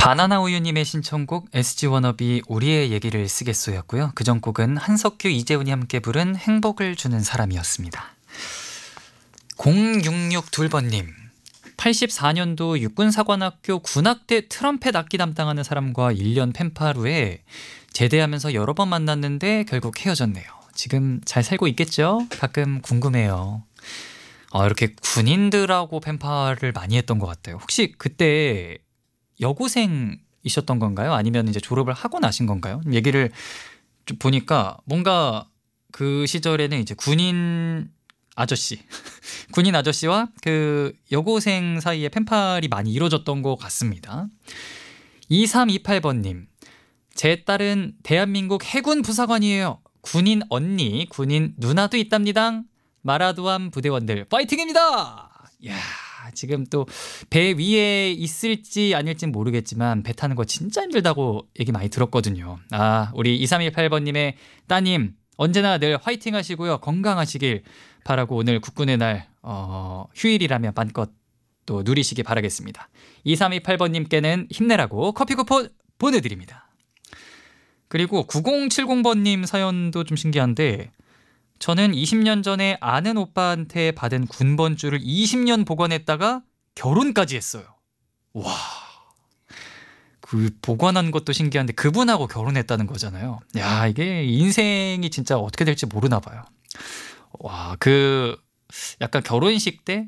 바나나 우유님의 신청곡 SG 워너비 우리의 얘기를 쓰겠소였고요. 그전 곡은 한석규, 이재훈이 함께 부른 행복을 주는 사람이었습니다. 0662번님 84년도 육군사관학교 군악대 트럼펫 악기 담당하는 사람과 1년 펜팔 후에 제대하면서 여러 번 만났는데 결국 헤어졌네요. 지금 잘 살고 있겠죠? 가끔 궁금해요. 이렇게 군인들하고 펜팔을 많이 했던 것 같아요. 혹시 그때 여고생이셨던 건가요? 아니면 이제 졸업을 하고 나신 건가요? 얘기를 좀 보니까 뭔가 그 시절에는 이제 군인 아저씨 군인 아저씨와 그 여고생 사이에 펜팔이 많이 이루어졌던 것 같습니다. 2328번님 제 딸은 대한민국 해군 부사관이에요. 군인 언니, 군인 누나도 있답니다. 마라도암 부대원들 파이팅입니다. 이야, 지금 또 배 위에 있을지 아닐진 모르겠지만 배 타는 거 진짜 힘들다고 얘기 많이 들었거든요. 우리 2318번님의 따님 언제나 늘 화이팅 하시고요. 건강하시길 바라고 오늘 국군의 날 휴일이라면 맘껏 또 누리시기 바라겠습니다. 2328번님께는 힘내라고 커피 쿠폰 보내드립니다. 그리고 9070번님 사연도 좀 신기한데 저는 20년 전에 아는 오빠한테 받은 군번줄을 20년 보관했다가 결혼까지 했어요. 와, 그 보관한 것도 신기한데 그분하고 결혼했다는 거잖아요. 야, 이게 인생이 진짜 어떻게 될지 모르나 봐요. 와, 그 약간 결혼식 때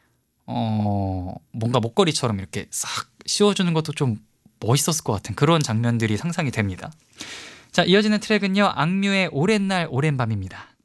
뭔가 목걸이처럼 이렇게 싹 씌워주는 것도 좀 멋있었을 것 같은 그런 장면들이 상상이 됩니다. 자, 이어지는 트랙은요 악뮤의 오랜 날 오랜 밤입니다.